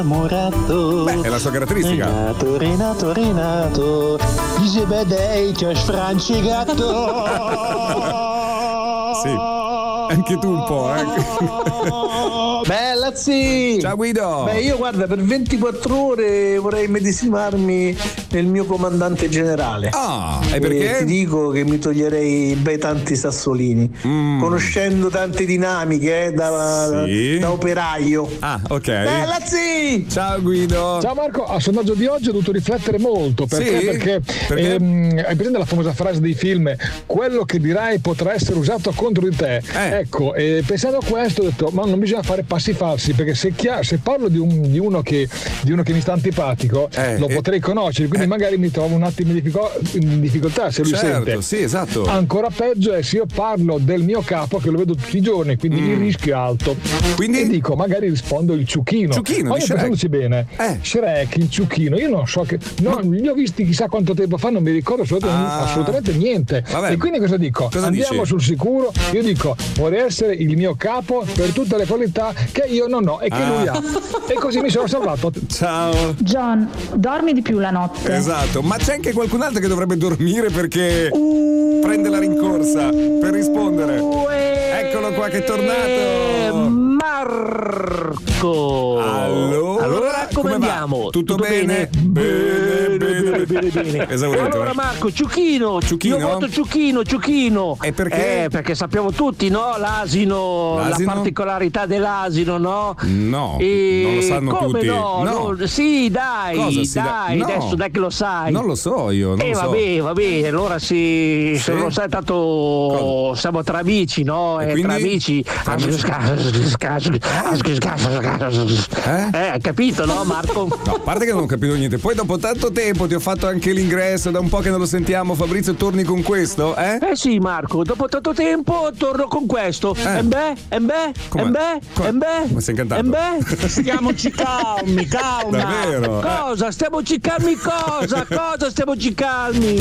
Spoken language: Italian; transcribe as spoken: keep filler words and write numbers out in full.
innamorato. Beh, è la sua caratteristica. Renato, Renato, Renato, dice bedei che ho sfrancicato. Sì, anche tu un po', eh. Bella sì! Ciao Guido! Beh, io guarda, per ventiquattro ore vorrei medesimarmi nel mio comandante generale. Ah, e perché? E ti dico che mi toglierei bei tanti sassolini. Mm. Conoscendo tante dinamiche, eh, da, sì. da operaio. Ah, ok. Bella sì! Ciao Guido! Ciao Marco, al sondaggio di oggi ho dovuto riflettere molto. Perché? Sì? Perché, perché? Ehm, hai presente la famosa frase dei film? Quello che dirai potrà essere usato contro di te. Eh. Ecco, e pensando a questo ho detto, ma non bisogna fare passi falsi, perché se, chia- se parlo di, un, di, uno che, di uno che mi sta antipatico, eh, lo eh, potrei conoscere, quindi eh. magari mi trovo un attimo in, diffico- in difficoltà se lui certo, sente. sì, esatto. Ancora peggio è se io parlo del mio capo che lo vedo tutti i giorni, quindi mm. il rischio è alto. Quindi? E dico, magari rispondo il ciuchino. Ciuchino Ma di io Shrek. pensandoci bene, Eh. Shrek, il ciuchino, io non so che. No, li ho visti chissà quanto tempo fa, non mi ricordo assolutamente, Ah. assolutamente niente. Vabbè. E quindi cosa dico? Cosa Andiamo dici? sul sicuro, io dico vorrei essere il mio capo per tutte le qualità che io non ho e che Ah. lui ha. E così mi sono salvato. Ciao! John, dormi di più la notte. Esatto, ma c'è anche qualcun altro che dovrebbe dormire perché prende la rincorsa per rispondere. Eccolo qua che è tornato! Marco! Allora, allora come, come va? andiamo? Tutto, bene? Bene, bene, bene, bene. Esaurito, allora eh? Marco, Ciuchino, Ciuchino? io voto Ciuchino, Ciuchino. E perché? Eh, perché sappiamo tutti, no? L'asino, L'asino? la particolarità dell'asino, no? No, E non lo sanno come tutti. no? No. No, sì, dai, Cosa si dai, dà? No. adesso dai che lo sai. Non lo so io, non Eh lo so. vabbè, vabbè, allora sì, Sì? se non sai tanto Cosa? siamo tra amici, no? E Eh, quindi? tra amici. Tra amici. Eh? eh, hai capito, no Marco? No, a parte che non ho capito niente. Poi dopo tanto tempo ti ho fatto anche l'ingresso, da un po' che non lo sentiamo. Fabrizio, torni con questo, eh? Eh sì Marco, dopo tanto tempo torno con questo. Eh. Embè, embè, Com'è? embè, Come? embè. Ma sei incantato? Embè. Stiamoci calmi, calma. Davvero? Cosa? Stiamoci calmi cosa? Cosa stiamoci calmi?